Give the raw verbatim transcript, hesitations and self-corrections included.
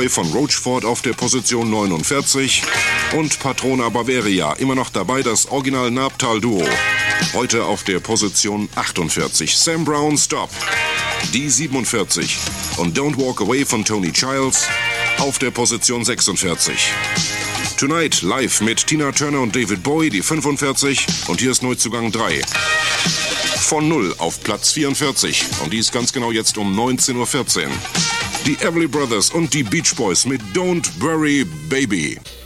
Boy von Rochford auf der Position neunundvierzig und Patrona Bavaria, immer noch dabei das Original Nabtal-Duo. Heute auf der Position achtundvierzig. Sam Brown, Stop. Die siebenundvierzig. Und Don't Walk Away von Tony Childs auf der Position sechsundvierzig. Tonight live mit Tina Turner und David Bowie, die fünfundvierzig. Und hier ist Neuzugang drei. Von null auf Platz vierundvierzig. Und die ist ganz genau jetzt um neunzehn Uhr vierzehn. Die Everly Brothers und die Beach Boys mit Don't Worry Baby.